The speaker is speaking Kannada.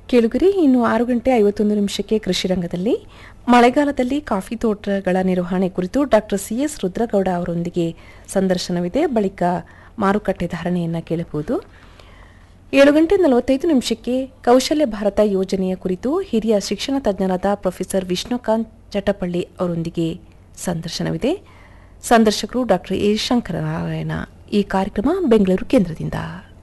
ಕೇಳುಗರಿ ಇನ್ನು 6:51 ಕೃಷಿ ರಂಗದಲ್ಲಿ ಮಳೆಗಾಲದಲ್ಲಿ ಕಾಫಿ ತೋಟಗಳ ನಿರ್ವಹಣೆ ಕುರಿತು ಡಾಕ್ಟರ್ ಸಿಎಸ್ ರುದ್ರಗೌಡ ಅವರೊಂದಿಗೆ ಸಂದರ್ಶನವಿದೆ. ಬಳಿಕ ಮಾರುಕಟ್ಟೆ ಧಾರಣೆಯನ್ನು ಕೇಳಬಹುದು. 7:45 ಕೌಶಲ್ಯ ಭಾರತ ಯೋಜನೆಯ ಕುರಿತು ಹಿರಿಯ ಶಿಕ್ಷಣ ತಜ್ಞರಾದ ಪ್ರೊಫೆಸರ್ ವಿಷ್ಣುಕಾಂತ್ ಚಟಪಳ್ಳಿ ಅವರೊಂದಿಗೆ ಸಂದರ್ಶನವಿದೆ. ಸಂದರ್ಶಕರು ಡಾಕ್ಟರ್ ಎ ಶಂಕರನಾರಾಯಣ. ಈ ಕಾರ್ಯಕ್ರಮ ಬೆಂಗಳೂರು ಕೇಂದ್ರದಿಂದ.